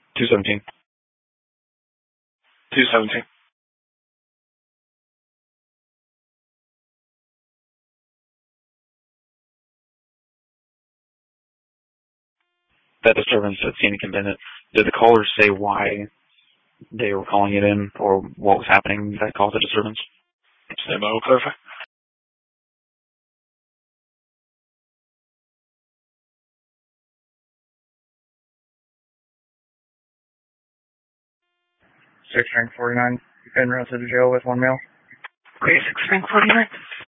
217. 217. That disturbance at Scenic and Bennett, did the callers say why they were calling it in or what was happening that caused the disturbance? Stand by, we'll clarify. Six rank 49, en route to the jail with one male. Okay, 6 rank 49.